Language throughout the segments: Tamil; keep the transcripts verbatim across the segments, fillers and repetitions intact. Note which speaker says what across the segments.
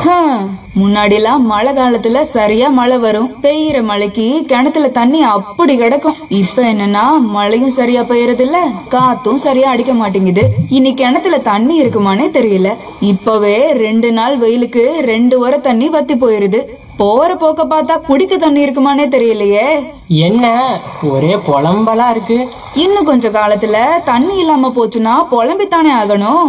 Speaker 1: முன்னாடி எல்லாம் மழை காலத்துல சரியா மழை வரும், பெய்யற மழைக்கு கிணத்துல தண்ணி அப்படி கிடக்கும். இப்ப என்னன்னா மழையும் சரியா பெய்யறது இல்ல, காத்தும் சரியா அடிக்க மாட்டேங்குது. இனி கிணத்துல தண்ணி இருக்குமானே தெரியல. இப்பவே ரெண்டு நாள் வெயிலுக்கு ரெண்டு வர தண்ணி வத்தி போயிருது. போற போக்க பார்த்தா குடிக்க தண்ணி இருக்குமானே தெரியலையே.
Speaker 2: என்ன ஒரே புலம்பலா இருக்கு.
Speaker 1: இன்னும் கொஞ்ச காலத்துல தண்ணி இல்லாம போச்சுன்னா புலம்பித்தானே ஆகணும்.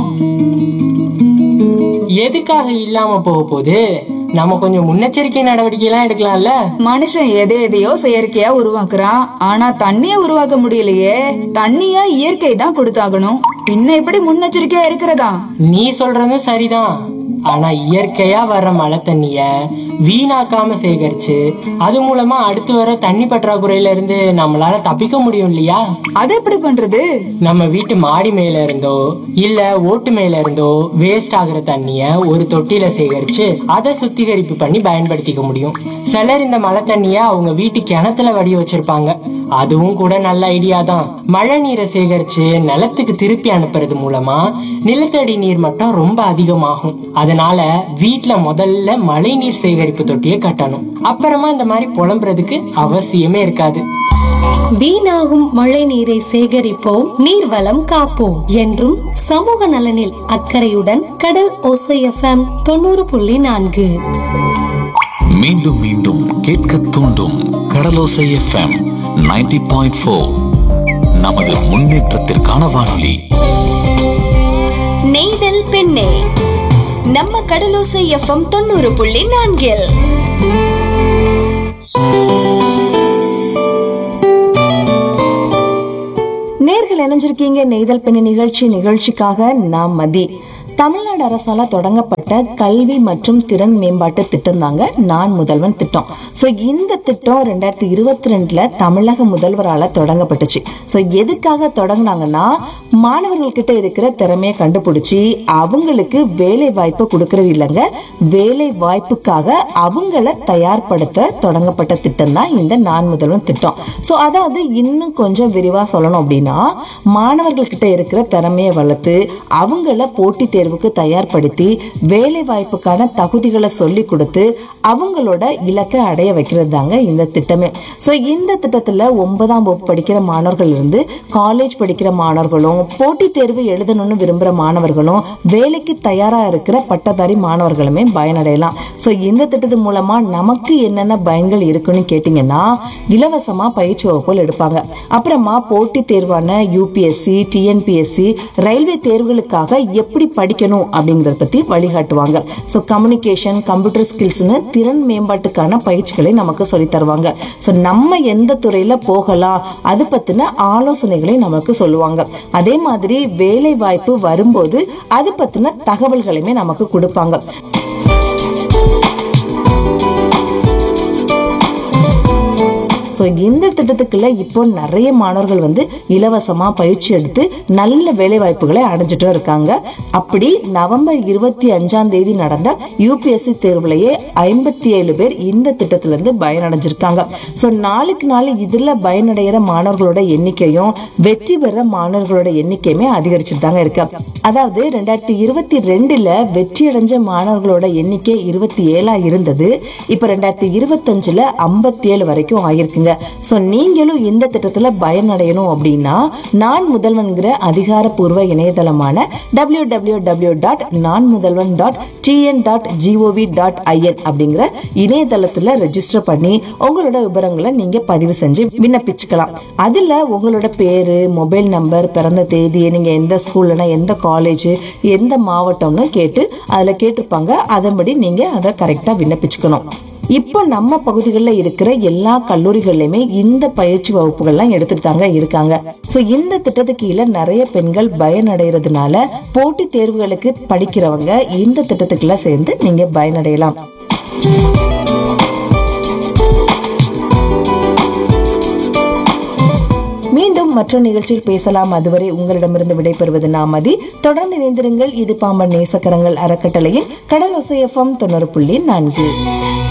Speaker 2: எதுக்காக இல்லாம போக போகுது? நம்ம கொஞ்சம் முன்னெச்சரிக்கை நடவடிக்கை எல்லாம் எடுக்கலாம்ல.
Speaker 1: மனுஷன் எதை எதையோ செயற்கையா உருவாக்குறான், ஆனா தண்ணிய உருவாக்க முடியலையே. தண்ணிய இயற்கை தான் கொடுத்தாகணும், பின்ன எப்படி முன்னெச்சரிக்கையா இருக்கிறதா?
Speaker 2: நீ சொல்றதும் சரிதான். ஆனா இயற்கையா வர்ற மழை தண்ணிய வீணாக்காம சேகரிச்சு அது மூலமா அடுத்து வர தண்ணி பற்றாக்குறையில இருந்து நம்மளால தப்பிக்க முடியும் இல்லையா?
Speaker 1: அது எப்படி பண்றது?
Speaker 2: நம்ம வீட்டு மாடி மேல இருந்தோ இல்ல ஓட்டு மேல இருந்தோ வேஸ்ட் ஆகுற தண்ணிய ஒரு தொட்டியில சேகரிச்சு அதை சுத்திகரிப்பு பண்ணி பயன்படுத்திக்க முடியும். சிலர் இந்த மழை தண்ணிய அவங்க வீட்டு கிணத்துல வடி வச்சிருப்பாங்க. அதுவும் கூட நல்ல ஐடியா தான். மழை நீரை சேகரிச்சு நிலத்துக்கு திருப்பி அனுப்புறது மூலமா நிலத்தடி நீர் மட்டம் ரொம்ப அதிகமாகும். அதனால வீட்டுல முதல்ல மழை நீர் சேகரிப்பு தொட்டியை கட்டணும். அப்புறமா இந்த மாதிரி புலம்புறதுக்கு அவசியமே இருக்காது.
Speaker 3: வீணாகும் மழை நீரை சேகரிப்போம், நீர்வளம் காப்போம் என்றும் சமூக நலனில் அக்கறையுடன் கடல் ஓசை எஃப்எம் தொண்ணூறு புள்ளி நான்கு.
Speaker 4: மீண்டும் மீண்டும் கேட்க தூண்டும் கடலோசை எஃப்எம் நைன்டி பாயிண்ட் ஃபோர். நமது முன்னேற்றத்திற்கான வானொலி.
Speaker 5: நெய்தல் பெண்ணே, நம்ம கடலோசை எஃப்எம் தொண்ணூறு புள்ளி நான்கில்.
Speaker 6: நேர்கள் இணைஞ்சிருக்கீங்க நெய்தல் பெண்ணை நிகழ்ச்சி. நிகழ்ச்சிக்காக நாம் மதி. தமிழ்நாடு அரசால தொடங்கப்பட்ட கல்வி மற்றும் திறன் மேம்பாட்டு திட்டம் தாங்க நான் முதல்வன் திட்டம். ஸோ இந்த திட்டம் ரெண்டாயிரத்தி இருபத்தி ரெண்டுல தமிழக முதல்வரால தொடங்கப்பட்டுச்சு. ஸோ எதுக்காக தொடங்கினாங்கன்னா, மாணவர்கள் கிட்ட இருக்கிற திறமையை கண்டுபிடிச்சி அவங்களுக்கு வேலை வாய்ப்பு கொடுக்கறது இல்லைங்க, வேலை வாய்ப்புக்காக அவங்கள தயார்படுத்த தொடங்கப்பட்ட திட்டம் தான் இந்த நான் முதல்வன் திட்டம். ஸோ அதாவது இன்னும் கொஞ்சம் விரிவா சொல்லணும் அப்படின்னா, மாணவர்கள் கிட்ட இருக்கிற திறமையை வளர்த்து அவங்கள போட்டி தேர்வுக்கு தயார்படுத்தி வேலை வாய்ப்புக்கான தகுதிகளை சொல்லி கொடுத்து அவங்களோட இலக்கை அடைய வைக்கிறது தாங்க இந்த திட்டமே. ஸோ இந்த திட்டத்துல ஒன்பதாம் வகுப்பு படிக்கிற மாணவர்கள் இருந்து காலேஜ் படிக்கிற மாணவர்களும், போட்டி தேர்வு எழுதணும்னு விரும்புற மாணவர்களும், வேலைக்கு தயாரா இருக்கிற பட்டதாரி மாணவர்களுமே பயனடையலாம். ஸோ இந்த திட்டத்து மூலமா நமக்கு என்னென்ன பயன்கள் இருக்குன்னு கேட்டீங்கன்னா, இலவசமா பயிற்சி வகுப்புகள் எடுப்பாங்க. அப்புறமா போட்டி தேர்வான யூபிஎஸ்சி, டிஎன்பிஎஸ்சி, ரயில்வே தேர்வுகளுக்காக எப்படி படிக்கணும் அப்படிங்கறத பத்தி வழிகாட்டுவாங்க. ஸோ கம்யூனிகேஷன், கம்ப்யூட்டர் ஸ்கில்ஸ்னு திறன் மேம்பாட்டுக்கான பயிற்சிகளை நமக்கு சொல்லி தருவாங்க. ஸோ நம்ம எந்த துறையில போகலாம் அது பத்தின ஆலோசனைகளை நமக்கு சொல்லுவாங்க. அதே மாதிரி வேலை வாய்ப்பு வரும்போது அது பத்தின தகவல்களையுமே நமக்கு கொடுப்பாங்க. ஸோ இந்த திட்டத்துக்குள்ள இப்போ நிறைய மாணவர்கள் வந்து இலவசமா பயிற்சி எடுத்து நல்ல வேலை வாய்ப்புகளை அடைஞ்சிட்டு இருக்காங்க. அப்படி நவம்பர் இருபத்தி அஞ்சாம் தேதி நடந்த யூபிஎஸ்சி தேர்வுலயே ஐம்பத்தி ஏழு பேர் இந்த திட்டத்துல இருந்து பயனடைஞ்சிருக்காங்க. ஸோ நாளுக்கு நாள் இதுல பயனடைகிற மாணவர்களோட எண்ணிக்கையும் வெற்றி பெற மாணவர்களோட எண்ணிக்கையுமே அதிகரிச்சுட்டு தாங்க இருக்கு. அதாவது ரெண்டாயிரத்தி இருபத்தி ரெண்டுல வெற்றி அடைஞ்ச மாணவர்களோட எண்ணிக்கை இருபத்தி ஏழா இருந்தது. இப்ப ரெண்டாயிரத்தி இருபத்தி அஞ்சுல ஐம்பத்தி ஏழு வரைக்கும் ஆயிருக்கு. சோ நீங்களும் இந்த திட்டத்துல பயனடையணும் அப்படின்னா, நான் முதல்வன்கிற அதிகாரப்பூர்வ இணையதளமான டபிள்யூ டபிள்யூ டபிள்யூ டாட் நான் முதல்வன் dot TN dot gov dot IN அப்படிங்கிற இணையதளத்துல ரெஜிஸ்டர் பண்ணி உங்களோட விவரங்களை நீங்க பதிவு செஞ்சு விண்ணப்பிச்சுக்கலாம். அதுல உங்களோட பேரு, மொபைல் நம்பர், பிறந்த தேதி, நீங்க எந்த ஸ்கூல்னா எந்த காலேஜ், எந்த மாவட்டம்னு கேட்டு அதுல கேட்டிருப்பாங்க. அதன்படி நீங்க அதை கரெக்டா விண்ணப்பிச்சுக்கணும். இப்போ நம்ம பகுதிகளில் இருக்கிற எல்லா கல்லூரிகளிலுமே இந்த பயிற்சி வகுப்புகள்லாம் எடுத்துட்டு தாங்க இருக்காங்க. சோ இந்த திட்டத்துக்கு கீழே நிறைய பெண்கள் பயனடைறதுனால போட்டி தேர்வுகளுக்கு படிக்கிறவங்க இந்த திட்டத்துக்குள்ள சேர்ந்து நீங்க பயனடையலாம். மீண்டும் மற்றொரு நிகழ்ச்சியில் பேசலாம். அதுவரை உங்களிடமிருந்து விடைபெறுவது நாமதி. தொடர்ந்து இணைந்திருங்கள். இது பாம்பன் நேசக்கரங்கள் அறக்கட்டளையின் கடலோசை எஃப்எம் தொண்ணூறு புள்ளி நான்கு.